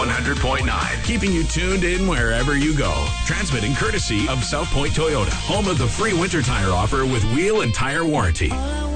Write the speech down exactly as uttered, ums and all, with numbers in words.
one hundred point nine, keeping you tuned in wherever you go. Transmitting courtesy of South Point Toyota, home of the free winter tire offer with wheel and tire warranty.